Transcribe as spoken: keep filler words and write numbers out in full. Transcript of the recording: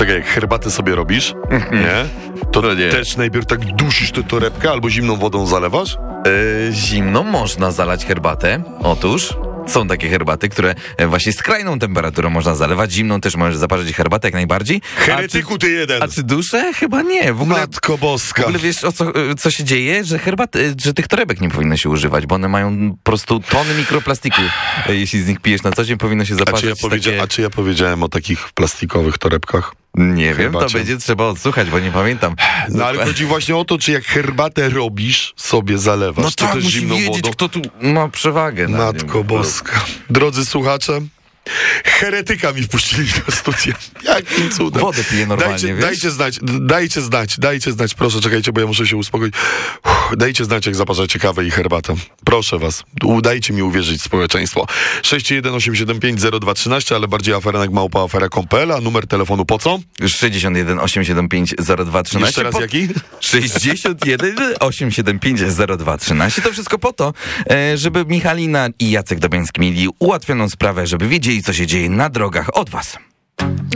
Czekaj, jak herbatę sobie robisz, nie? To No nie. też najpierw tak dusisz tę torebkę albo zimną wodą zalewasz? Yy, zimną można zalać herbatę. Otóż są takie herbaty, które e, właśnie skrajną temperaturą można zalewać. Zimną też możesz zaparzyć herbatę jak najbardziej. Heretyku ty jeden! A czy duszę? Chyba nie. W ogóle, Matko w boska. ogóle wiesz, o co, co się dzieje? Że herbaty, że tych torebek nie powinno się używać, bo one mają po prostu tony mikroplastiku. E, Jeśli z nich pijesz na co dzień, powinno się A zaparzyć czy, ja powiedzia- takie... a czy ja powiedziałem o takich plastikowych torebkach? Nie wiem, to herbacie? będzie trzeba odsłuchać, bo nie pamiętam. No ale chodzi właśnie o to, czy jak herbatę robisz, sobie zalewasz, No czy tak, też musi zimną wiedzieć, wodą. kto tu ma przewagę. na Matko nim. boska. Drodzy słuchacze, heretyka mi wpuścili do studia. Jakim cudem. Wodę piję normalnie, dajcie, wiesz? dajcie znać, dajcie znać, dajcie znać, proszę, czekajcie, bo ja muszę się uspokoić. Uff, dajcie znać, jak zaparzacie kawę i herbatę. Proszę was, udajcie mi uwierzyć w społeczeństwo. sześć jeden osiem siedem pięć zero dwa jeden trzy, ale bardziej aferenek małpa afera kropka com kropka p l, a numer telefonu po co? sześćdziesiąt jeden osiemset siedemdziesiąt pięć zero dwa trzynaście. Jeszcze raz po... jaki? sześćdziesiąt jeden osiemset siedemdziesiąt pięć zero dwa trzynaście. To wszystko po to, e, żeby Michalina i Jacek Dobiański mieli ułatwioną sprawę, żeby wiedzieli, co się dzieje na drogach od was.